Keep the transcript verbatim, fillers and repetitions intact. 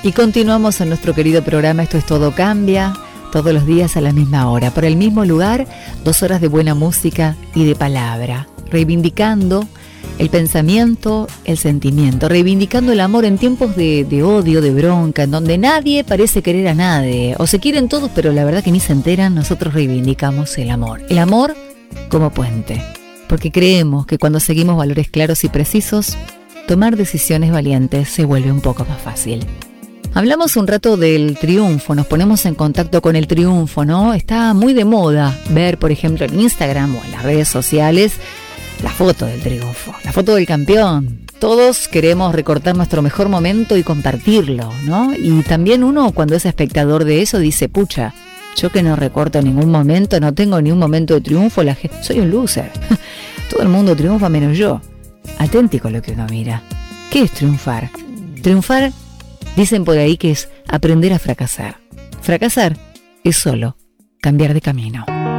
Y continuamos en nuestro querido programa Esto es Todo Cambia, todos los días a la misma hora, por el mismo lugar, dos horas de buena música y de palabra, reivindicando el pensamiento, el sentimiento, reivindicando el amor en tiempos de, de odio, de bronca, en donde nadie parece querer a nadie, o se quieren todos, pero la verdad que ni se enteran. Nosotros reivindicamos el amor. El amor como puente, porque creemos que cuando seguimos valores claros y precisos, tomar decisiones valientes se vuelve un poco más fácil. Hablamos un rato del triunfo, nos ponemos en contacto con el triunfo, ¿no? Está muy de moda ver, por ejemplo, en Instagram o en las redes sociales, la foto del triunfo, la foto del campeón. Todos queremos recortar nuestro mejor momento y compartirlo, ¿no? Y también uno, cuando es espectador de eso, dice, pucha, yo que no recorto ningún momento, no tengo ni un momento de triunfo, la gente, soy un loser. Todo el mundo triunfa menos yo. Aténtico lo que uno mira. ¿Qué es triunfar? Triunfar, dicen por ahí que es aprender a fracasar. Fracasar es solo cambiar de camino.